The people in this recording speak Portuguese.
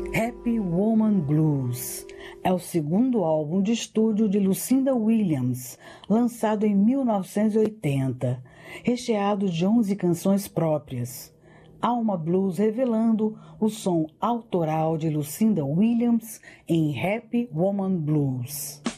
Happy Woman Blues é o segundo álbum de estúdio de Lucinda Williams, lançado em 1980, recheado de 11 canções próprias. Alma Blues revelando o som autoral de Lucinda Williams em Happy Woman Blues.